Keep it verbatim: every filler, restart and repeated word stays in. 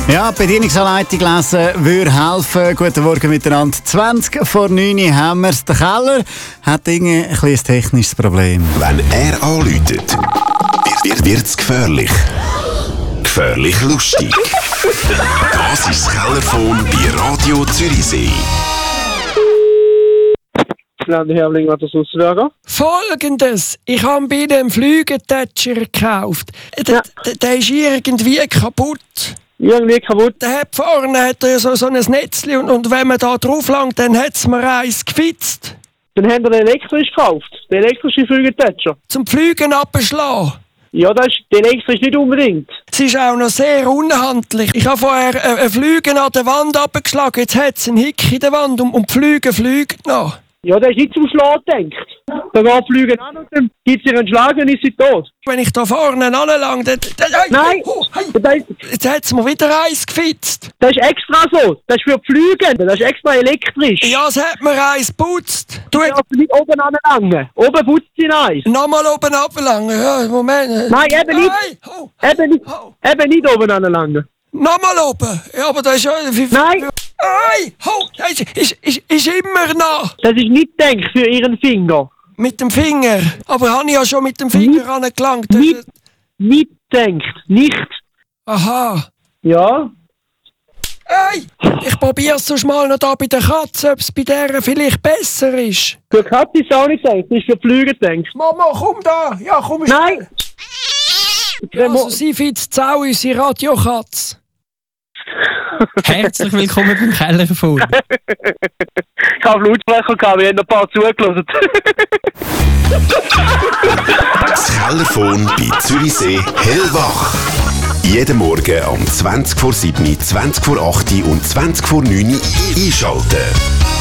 Ja, die Bedienungsanleitung lesen würde helfen. Guten Morgen miteinander. zwanzig vor neun Uhr haben wir es. Der Keller hat irgendwie ein kleines technisches Problem. Wenn er anläutet, wird es gefährlich. Gefährlich lustig. Das ist das Kellerphone bei Radio Zürichsee. Landherrling, was das aussagen? Folgendes: Ich habe bei dem Flügeltätscher gekauft. Der, Ja. der, der ist irgendwie kaputt. Irgendwie kaputt. Der hat vorne hat er so, so ein Netzchen und, und wenn man da drauf langt, dann hat es mir eins gefitzt. Dann haben wir den elektrisch gekauft. Den elektrischen Flügeltätscher. Zum Fliegen abschlagen. Ja, das ist, der elektrisch nicht unbedingt. Es ist auch noch sehr unhandlich. Ich habe vorher äh, ein Flügen an der Wand abgeschlagen, jetzt hat es einen Hick in der Wand und, und die Flüge fliegen noch. Ja, der ist nicht zum Schlagen gedacht. Da geht Flügen an und dann gibt es ihr einen Schlag und ist sie tot. Wenn ich da vorne anlange, dann... dann Nein, Oh, hey. das, ist- Jetzt hat es mir wieder eins gefitzt. das ist extra so. Das ist für die Flüge. Das ist extra elektrisch. Ja, es hat mir eins geputzt. Du Du hast darfst nicht oben anlangen. Oben putzt sie eins. nochmal oben ablangen. Ja, Moment. Nein, eben nicht. Nein. Oh. Eben nicht, Oh. eben nicht oben anlangen. Nochmal oben. Ja, aber das ist ja... Wie, Nein. Ei, oh, das ist, ist, ist, ist immer noch. Das ist nicht gedacht für ihren Finger. Mit dem Finger. Aber habe ich ja schon mit dem Finger angelangt. Nicht, nicht gedacht. Nicht. Aha. Ja. Ei, ich probiere es sonst mal noch da bei der Katze, ob es bei der vielleicht besser ist. Für die Katze ist es auch nicht gedacht. Das ist für die Flüge gedacht. Mama, komm da. Ja, komm Nein. Ja, also sie fitzt auch unsere Radiokatze. Herzlich willkommen beim Kellerphone. Ich habe Lautsprecher gehabt, wir haben ein paar zugelassen. Das Kellerphone bei Zürichsee hellwach. Jeden Morgen um zwanzig vor sieben, zwanzig vor acht und zwanzig vor neun einschalten.